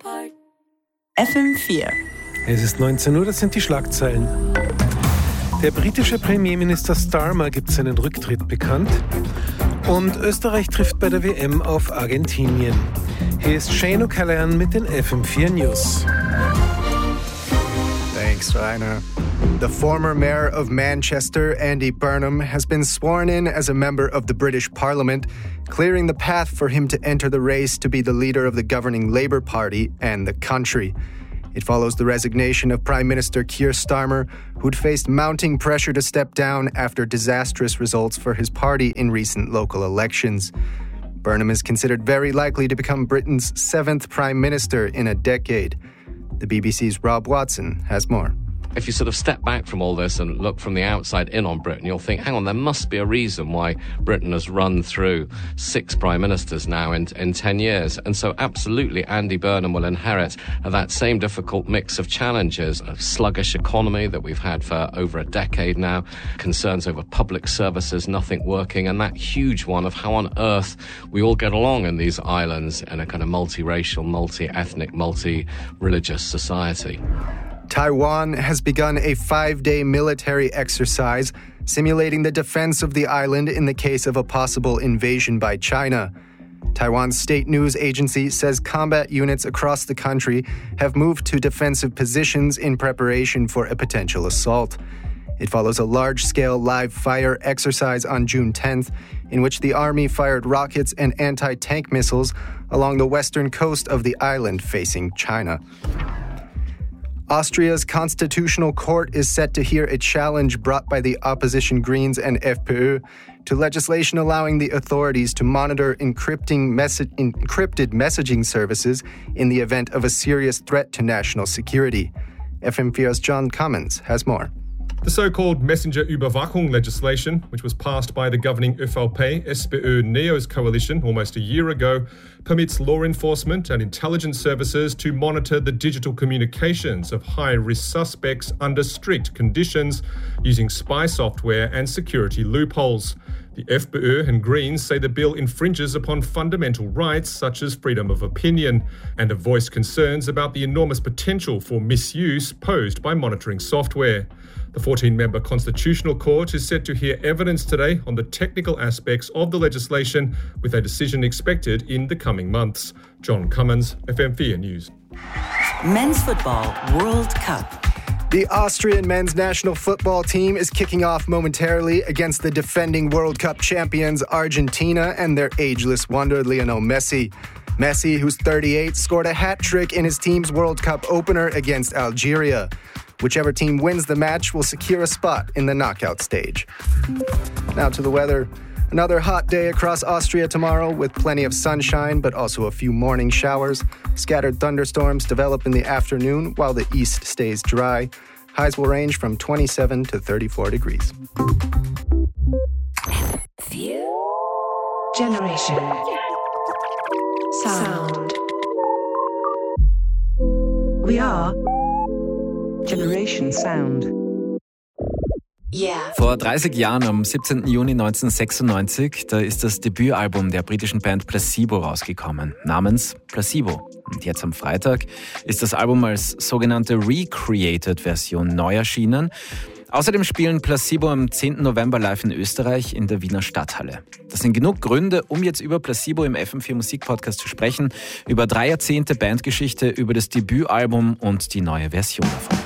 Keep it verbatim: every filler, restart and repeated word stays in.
F M vier. Es ist neunzehn Uhr, das sind die Schlagzeilen. Der britische Premierminister Starmer gibt seinen Rücktritt bekannt. Und Österreich trifft bei der W M auf Argentinien. Hier ist Shane O'Callaghan mit den F M vier News. Thanks, Rainer. The former mayor of Manchester, Andy Burnham, has been sworn in as a member of the British Parliament, clearing the path for him to enter the race to be the leader of the governing Labour Party and the country. It follows the resignation of Prime Minister Keir Starmer, who'd faced mounting pressure to step down after disastrous results for his party in recent local elections. Burnham is considered very likely to become Britain's seventh Prime Minister in a decade. The B B C's Rob Watson has more. If you sort of step back from all this and look from the outside in on Britain, you'll think, hang on, there must be a reason why Britain has run through six prime ministers now in, in ten years. And so absolutely Andy Burnham will inherit that same difficult mix of challenges, a sluggish economy that we've had for over a decade now, concerns over public services, nothing working, and that huge one of how on earth we all get along in these islands in a kind of multiracial, multi-ethnic, multi-religious society. Taiwan has begun a five-day military exercise simulating the defense of the island in the case of a possible invasion by China. Taiwan's state news agency says combat units across the country have moved to defensive positions in preparation for a potential assault. It follows a large-scale live-fire exercise on June tenth, in which the army fired rockets and anti-tank missiles along the western coast of the island facing China. Austria's constitutional court is set to hear a challenge brought by the opposition Greens and F P Ö to legislation allowing the authorities to monitor encrypting messa- encrypted messaging services in the event of a serious threat to national security. F M vier's John Cummins has more. The so-called Messenger-Überwachung legislation, which was passed by the governing ÖVP S P Ö Neos coalition almost a year ago, permits law enforcement and intelligence services to monitor the digital communications of high-risk suspects under strict conditions using spy software and security loopholes. The F P Ö and Greens say the bill infringes upon fundamental rights such as freedom of opinion and have voiced concerns about the enormous potential for misuse posed by monitoring software. The fourteen-member Constitutional Court is set to hear evidence today on the technical aspects of the legislation, with a decision expected in the coming months. John Cummins, F M vier News. Men's Football World Cup. The Austrian men's national football team is kicking off momentarily against the defending World Cup champions Argentina and their ageless wonder Lionel Messi. Messi, who's thirty-eight, scored a hat trick in his team's World Cup opener against Algeria. Whichever team wins the match will secure a spot in the knockout stage. Now to the weather. Another hot day across Austria tomorrow with plenty of sunshine, but also a few morning showers. Scattered thunderstorms develop in the afternoon while the east stays dry. Highs will range from twenty-seven to thirty-four degrees. Generation Sound. We are Generation Sound. Yeah. Vor dreißig Jahren, am siebzehnten Juni neunzehnhundertsechsundneunzig, da ist das Debütalbum der britischen Band Placebo rausgekommen, namens Placebo. Und jetzt am Freitag ist das Album als sogenannte Recreated-Version neu erschienen. Außerdem spielen Placebo am zehnten November live in Österreich in der Wiener Stadthalle. Das sind genug Gründe, um jetzt über Placebo im F M vier Musikpodcast zu sprechen, über drei Jahrzehnte Bandgeschichte, über das Debütalbum und die neue Version davon.